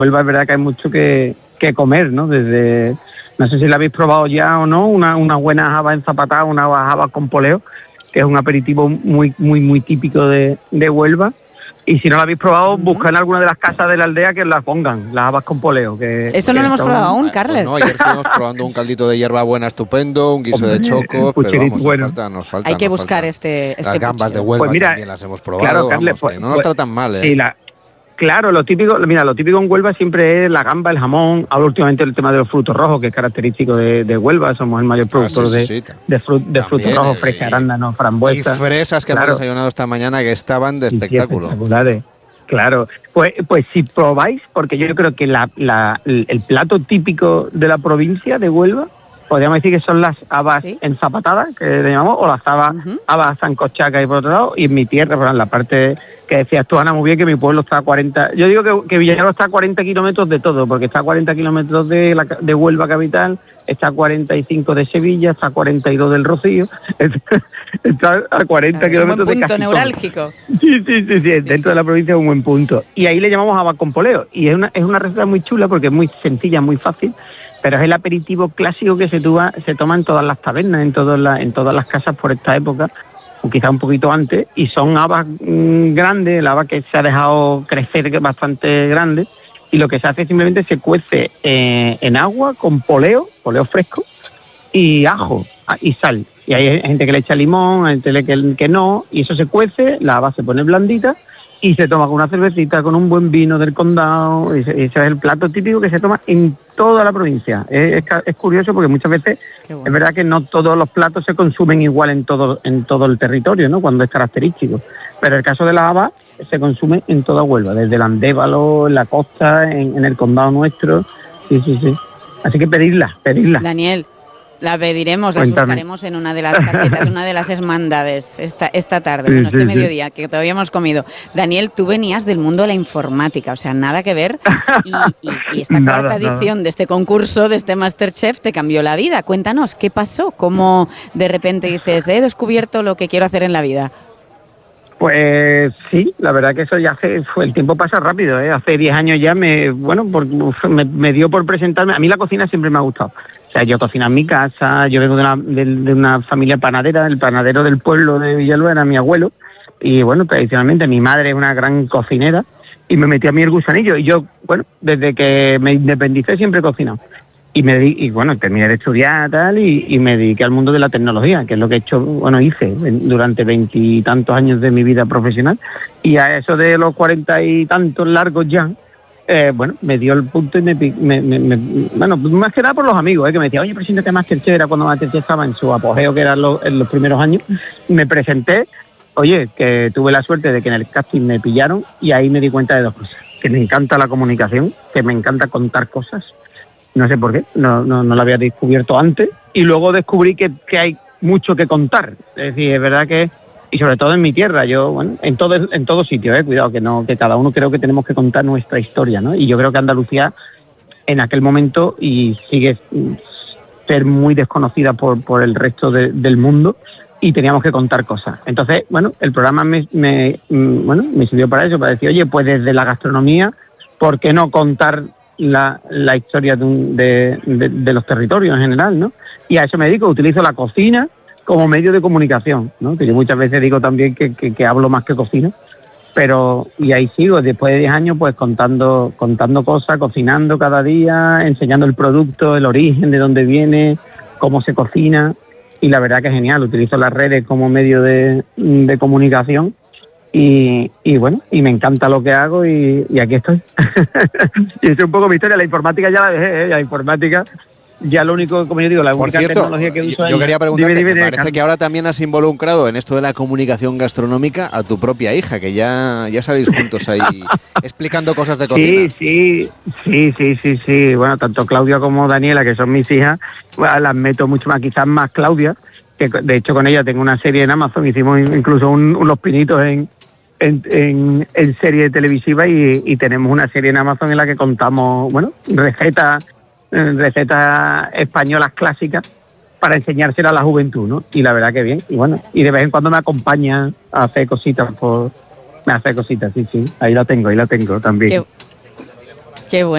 Huelva es verdad que hay mucho que comer, ¿no? Desde, no sé si la habéis probado ya o no, unas buenas habas enzapatadas, unas habas con poleo, que es un aperitivo muy típico de Huelva. Y si no lo habéis probado, buscad en alguna de las casas de la aldea que las pongan, las habas con poleo. Eso no lo hemos probado aún, Carles. Pues no, ayer estuvimos probando un caldito de hierbabuena estupendo, un guiso de choco, pero vamos, bueno. nos falta. Hay que buscar este Las gambas de Huelva pues mira, también las hemos probado, claro, Carles, vamos, no nos tratan mal, ¿eh? Sí, claro, lo típico en Huelva siempre es la gamba, el jamón. Ahora últimamente el tema de los frutos rojos, que es característico de Huelva. Somos el mayor productor de frutos rojos, fresca, arándanos, frambuesas. Y fresas que hemos desayunado esta mañana que estaban de espectáculo. Espectaculares. Claro, pues si probáis, porque yo creo que el plato típico de la provincia de Huelva, podríamos decir que son las habas enzapatadas, que le llamamos, o las habas sancochacas y por otro lado, y en mi tierra, por la parte que decías tú, Ana, muy bien, que mi pueblo está a 40, yo digo que Villarreal está a 40 kilómetros de todo, porque está a 40 kilómetros de Huelva capital, está a 45 de Sevilla, está a 42 del Rocío, está a 40 kilómetros de casi todo. Un punto neurálgico. Sí, dentro de la provincia es un buen punto. Y ahí le llamamos habas con poleo, y es una receta muy chula porque es muy sencilla, muy fácil, pero es el aperitivo clásico que se toma en todas las tabernas, en todas las casas por esta época, o quizá un poquito antes, y son habas grandes, el haba que se ha dejado crecer, que es bastante grande, y lo que se hace simplemente se cuece en agua con poleo fresco, y ajo y sal. Y hay gente que le echa limón, hay gente que no, y eso se cuece, la haba se pone blandita, y se toma con una cervecita, con un buen vino del condado, y ese es el plato típico que se toma en toda la provincia. Es curioso porque muchas veces es verdad que no todos los platos se consumen igual en todo el territorio, ¿no? Cuando es característico. Pero el caso de la haba se consume en toda Huelva, desde el Andévalo, en la costa, en el condado nuestro. Sí. Así que pedirla. Daniel, la pediremos, las buscaremos en una de las casetas, una de las hermandades esta tarde, este mediodía, que todavía hemos comido. Daniel, tú venías del mundo de la informática, o sea, nada que ver, y esta cuarta edición de este concurso, de este MasterChef, te cambió la vida. Cuéntanos, ¿qué pasó? ¿Cómo de repente dices, he descubierto lo que quiero hacer en la vida? Pues sí, la verdad que eso ya el tiempo pasa rápido, ¿eh? Hace 10 años ya me dio por presentarme. A mí la cocina siempre me ha gustado. O sea, yo cocino en mi casa, yo vengo de una familia panadera, el panadero del pueblo de Villalba era mi abuelo, y bueno, tradicionalmente mi madre es una gran cocinera, y me metí a mí el gusanillo, y yo, bueno, desde que me independicé siempre he cocinado. Terminé de estudiar tal y me dediqué al mundo de la tecnología, que es lo que hice durante 20 y tantos años de mi vida profesional, y a eso de los 40 y tantos largos ya, me dio el punto y más que nada por los amigos, que me decían, oye, preséntate a MasterChef, era cuando MasterChef estaba en su apogeo, que era en los primeros años, me presenté, que tuve la suerte de que en el casting me pillaron, y ahí me di cuenta de dos cosas, que me encanta la comunicación, que me encanta contar cosas. No sé por qué, no lo había descubierto antes, y luego descubrí que hay mucho que contar. Es decir, es verdad que, y sobre todo en mi tierra, en todo sitio, cuidado, que cada uno creo que tenemos que contar nuestra historia, ¿no? Y yo creo que Andalucía en aquel momento y sigue ser muy desconocida por el resto del mundo, y teníamos que contar cosas. Entonces, el programa me sirvió para eso, para decir, oye, pues desde la gastronomía, ¿por qué no contar la historia de los territorios en general, ¿no? Y a eso me dedico, utilizo la cocina como medio de comunicación, ¿no? Que yo muchas veces digo también que hablo más que cocino, y ahí sigo, después de 10 años, pues contando cosas, cocinando cada día, enseñando el producto, el origen, de dónde viene, cómo se cocina, y la verdad que es genial, utilizo las redes como medio de comunicación. Y me encanta lo que hago y aquí estoy. Y es un poco mi historia. La informática ya la dejé, la informática ya lo único, como yo digo, la única tecnología que uso. Yo quería preguntarte, me parece que ahora también has involucrado en esto de la comunicación gastronómica a tu propia hija, que ya salís juntos ahí explicando cosas de cocina. Sí. Bueno, tanto Claudia como Daniela, que son mis hijas, las meto mucho más, quizás más Claudia, que de hecho con ella tengo una serie en Amazon, hicimos incluso unos pinitos en serie televisiva y tenemos una serie en Amazon en la que contamos, recetas españolas clásicas para enseñársela a la juventud, ¿no? Y la verdad que bien. Y de vez en cuando me acompaña a hacer cositas me hace cositas, sí. Ahí la tengo también. Qué bueno.